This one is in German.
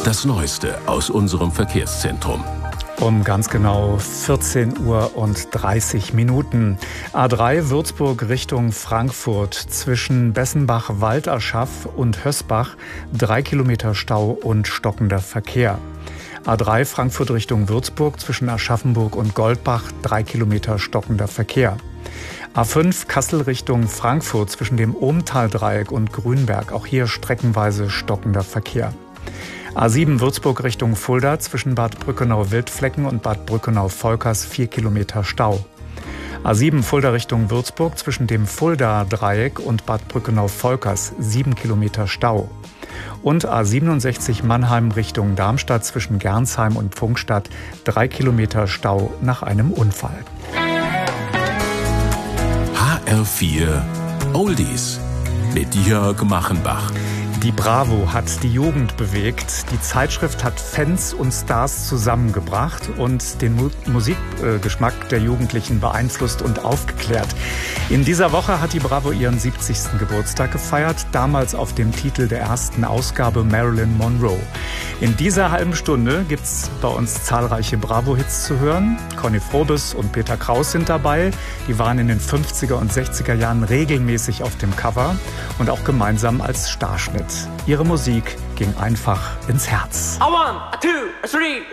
Das Neueste aus unserem Verkehrszentrum. Um ganz genau 14:30 Uhr. A3 Würzburg Richtung Frankfurt zwischen Bessenbach-Walderschaff und Hösbach 3 Kilometer Stau und stockender Verkehr. A3 Frankfurt Richtung Würzburg zwischen Aschaffenburg und Goldbach 3 Kilometer stockender Verkehr. A5 Kassel Richtung Frankfurt zwischen dem Ohmtal-Dreieck und Grünberg, auch hier streckenweise stockender Verkehr. A7 Würzburg Richtung Fulda zwischen Bad Brückenau-Wildflecken und Bad Brückenau-Volkers 4 Kilometer Stau. A7 Fulda Richtung Würzburg zwischen dem Fulda-Dreieck und Bad Brückenau-Volkers 7 Kilometer Stau. Und A67 Mannheim Richtung Darmstadt zwischen Gernsheim und Pfungstadt 3 Kilometer Stau nach einem Unfall. HR4 Oldies mit Jörg Machenbach. Die Bravo hat die Jugend bewegt. Die Zeitschrift hat Fans und Stars zusammengebracht und den Musikgeschmack der Jugendlichen beeinflusst und aufgeklärt. In dieser Woche hat die Bravo ihren 70. Geburtstag gefeiert, damals auf dem Titel der ersten Ausgabe Marilyn Monroe. In dieser halben Stunde gibt's bei uns zahlreiche Bravo-Hits zu hören. Conny Frobes und Peter Kraus sind dabei. Die waren in den 50er und 60er Jahren regelmäßig auf dem Cover und auch gemeinsam als Starschnitt. Ihre Musik ging einfach ins Herz. 1, 2, 3,